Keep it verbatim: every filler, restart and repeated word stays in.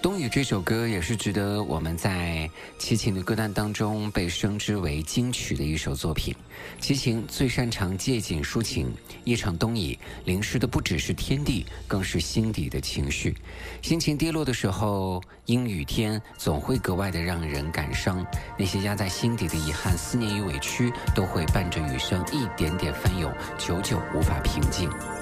冬雨这首歌也是值得我们在齐秦的歌单当中被升之为金曲的一首作品。齐秦最擅长借景抒情，一场冬雨淋湿的不只是天地，更是心底的情绪。心情低落的时候，阴雨天总会格外的让人感伤，那些压在心底的遗憾、思念与委屈，都会伴着雨声一点点翻涌，久久无法平静。